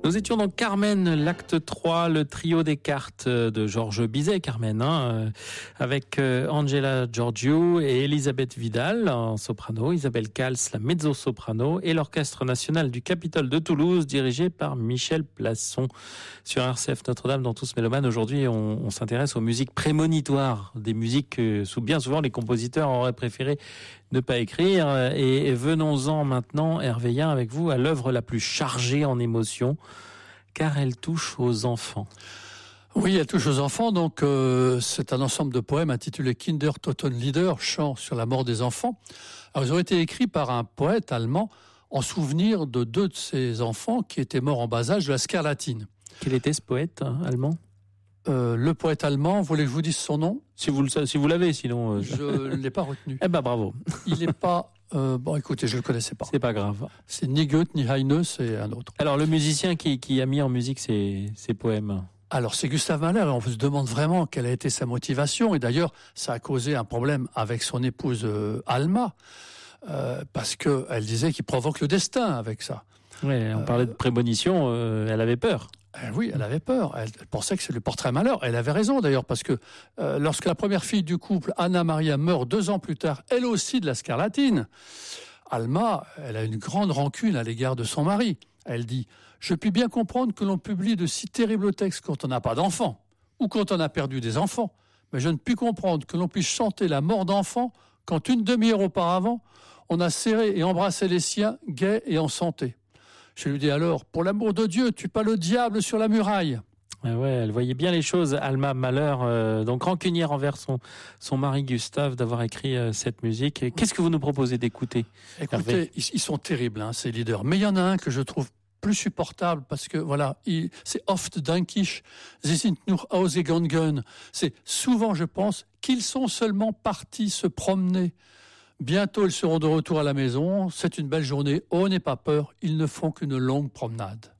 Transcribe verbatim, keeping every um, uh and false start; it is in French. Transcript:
Nous étions dans Carmen, l'acte trois, le trio des cartes de Georges Bizet, Carmen, hein, avec Angela Giorgio et Elisabeth Vidal en soprano, Isabelle Cals, la mezzo-soprano, et l'Orchestre national du Capitole de Toulouse, dirigé par Michel Plasson. Sur R C F Notre-Dame, dans Tous Mélomanes, aujourd'hui, on, on s'intéresse aux musiques prémonitoires, des musiques que bien souvent les compositeurs auraient préféré ne pas écrire. Et, et venons-en maintenant, Hervé Yen, avec vous, à l'œuvre la plus chargée en émotions, car elle touche aux enfants. Oui, elle touche aux enfants, donc euh, c'est un ensemble de poèmes intitulé Kinder Totenlieder, chant sur la mort des enfants. Alors, ils ont été écrits par un poète allemand en souvenir de deux de ses enfants qui étaient morts en bas âge de la scarlatine. Quel était ce poète hein, allemand ? Euh, le poète allemand, vous voulez que je vous dise son nom ? Si vous, le, si vous l'avez, sinon... Euh... Je ne l'ai pas retenu. Eh ben bravo. Il n'est pas... Euh, bon, écoutez, je ne le connaissais pas. C'est pas grave. C'est ni Goethe, ni Heine, c'est un autre. Alors, le musicien qui, qui a mis en musique ces, ces poèmes ? Alors, c'est Gustave Mahler, et on se demande vraiment quelle a été sa motivation. Et d'ailleurs, ça a causé un problème avec son épouse euh, Alma, euh, parce qu'elle disait qu'il provoque le destin avec ça. Oui, on parlait euh, de prémonition, euh, elle avait peur. Euh, oui, elle avait peur. Elle, elle pensait que c'est le portrait malheur. Elle avait raison d'ailleurs, parce que euh, lorsque la première fille du couple, Anna Maria, meurt deux ans plus tard, elle aussi de la scarlatine, Alma, elle a une grande rancune à l'égard de son mari. Elle dit « Je puis bien comprendre que l'on publie de si terribles textes quand on n'a pas d'enfants, ou quand on a perdu des enfants, mais je ne puis comprendre que l'on puisse chanter la mort d'enfants quand une demi-heure auparavant, on a serré et embrassé les siens, gais et en santé. » Je lui dis alors, pour l'amour de Dieu, tue pas le diable sur la muraille. Ah ouais, elle voyait bien les choses, Alma Mahler, euh, donc rancunière envers son, son mari Gustave d'avoir écrit euh, cette musique. Qu'est-ce que vous nous proposez d'écouter ? Écoutez, ils, ils sont terribles, hein, ces leaders. Mais il y en a un que je trouve plus supportable parce que voilà, il, c'est oft denk ich, sie sind nur ausgegangen. C'est souvent, je pense, qu'ils sont seulement partis se promener. Bientôt, ils seront de retour à la maison. C'est une belle journée. Oh, n'aie pas peur. Ils ne font qu'une longue promenade.